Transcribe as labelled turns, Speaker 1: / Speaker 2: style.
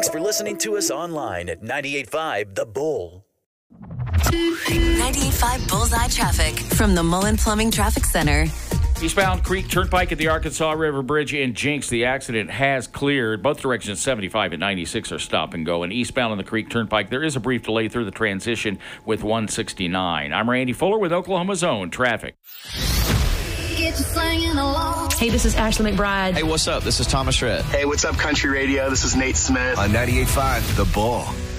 Speaker 1: Thanks for listening to us online at 98.5 The Bull.
Speaker 2: 98.5 Bullseye Traffic from the Mullen Plumbing Traffic Center.
Speaker 3: Eastbound Creek Turnpike at the Arkansas River Bridge in Jinx. The accident has cleared. Both directions, 75 and 96, are stop and go. And eastbound on the Creek Turnpike, there is a brief delay through the transition with 169. I'm Randy Fuller with Oklahoma's Own Traffic.
Speaker 4: Hey, this is Ashley McBride.
Speaker 5: Hey, what's up? This is Thomas Rhett.
Speaker 6: Hey, what's up, Country Radio? This is Nate Smith.
Speaker 7: On 98.5 The Bull.